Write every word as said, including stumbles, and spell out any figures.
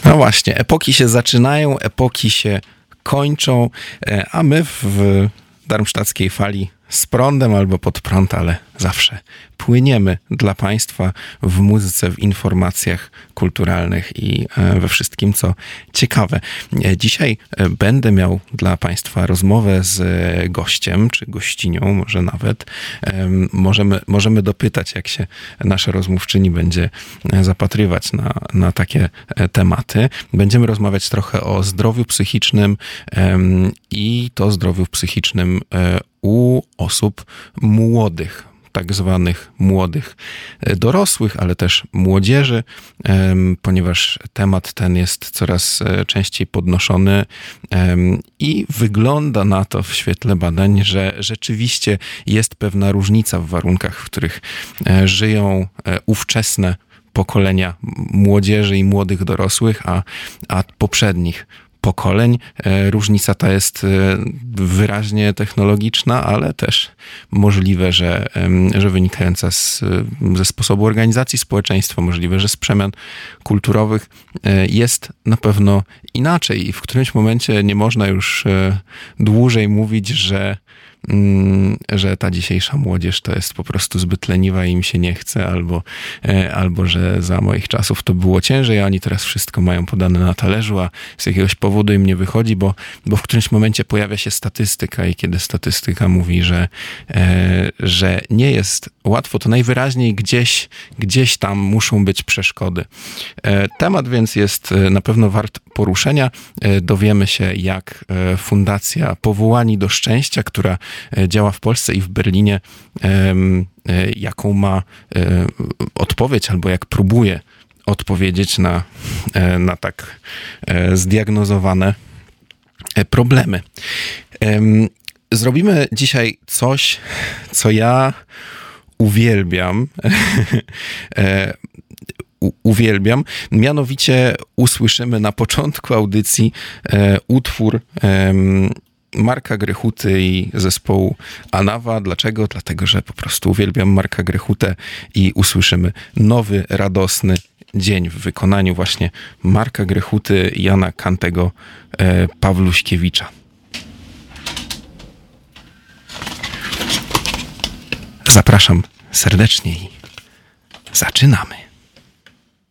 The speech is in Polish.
No właśnie, epoki się zaczynają, epoki się kończą, a my w darmstadtskiej fali z prądem albo pod prąd, ale zawsze płyniemy dla Państwa w muzyce, w informacjach kulturalnych i we wszystkim, co ciekawe. Dzisiaj będę miał dla Państwa rozmowę z gościem, czy gościnią może nawet. Możemy, możemy dopytać, jak się nasza rozmówczyni będzie zapatrywać na, na takie tematy. Będziemy rozmawiać trochę o zdrowiu psychicznym i to zdrowiu psychicznym u osób młodych, tak zwanych młodych dorosłych, ale też młodzieży, ponieważ temat ten jest coraz częściej podnoszony i wygląda na to w świetle badań, że rzeczywiście jest pewna różnica w warunkach, w których żyją ówczesne pokolenia młodzieży i młodych dorosłych, a, a poprzednich pokoleń. Różnica ta jest wyraźnie technologiczna, ale też możliwe, że, że wynikająca z, ze sposobu organizacji społeczeństwa, możliwe, że z przemian kulturowych jest na pewno inaczej i w którymś momencie nie można już dłużej mówić, że że ta dzisiejsza młodzież to jest po prostu zbyt leniwa i im się nie chce, albo, albo że za moich czasów to było ciężej, a oni teraz wszystko mają podane na talerzu, a z jakiegoś powodu im nie wychodzi, bo, bo w którymś momencie pojawia się statystyka i kiedy statystyka mówi, że, że nie jest łatwo, to najwyraźniej gdzieś, gdzieś tam muszą być przeszkody. Temat więc jest na pewno wart poruszenia. Dowiemy się, jak Fundacja Powołani do Szczęścia, która działa w Polsce i w Berlinie, jaką ma odpowiedź albo jak próbuje odpowiedzieć na, na tak zdiagnozowane problemy. Zrobimy dzisiaj coś, co ja uwielbiam. U, uwielbiam. Mianowicie usłyszymy na początku audycji e, utwór e, Marka Grechuty i zespołu Anawa. Dlaczego? Dlatego, że po prostu uwielbiam Marka Grechutę i usłyszymy nowy, radosny dzień w wykonaniu właśnie Marka Grechuty, Jana Kantego, e, Pawluśkiewicza. Zapraszam serdecznie i zaczynamy.